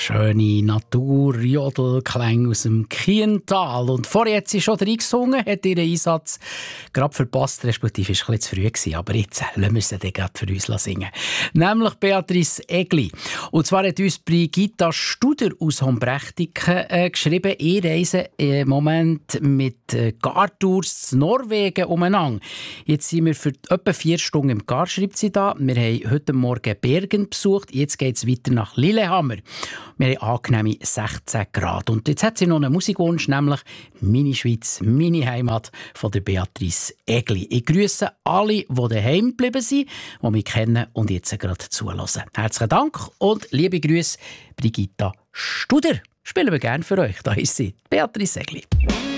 Schöne Natur-Jodelklänge aus dem Kiental. Und vorher hat sie schon reingesungen, hat ihren Einsatz gerade verpasst, respektive war ein bisschen zu früh gewesen. Aber jetzt lassen wir sie dann gerade für uns singen. Nämlich Beatrice Egli. Und zwar hat uns Brigitta Studer aus Hombrechtiken geschrieben, ich reise im Moment mit Gartours zu Norwegen umeinander. Jetzt sind wir für etwa 4 Stunden im Gar, schreibt sie da. Wir haben heute Morgen Bergen besucht, jetzt geht es weiter nach Lillehammer. Wir haben angenehme 16 Grad. Und jetzt hat sie noch einen Musikwunsch, nämlich «Meine Schweiz, meine Heimat» von der Beatrice Egli. Ich grüße alle, die daheim geblieben sind, die mich kennen und jetzt gerade zuhören. Herzlichen Dank und liebe Grüße, Brigitta Studer. Spielen wir gerne für euch. Da ist sie, Beatrice Egli.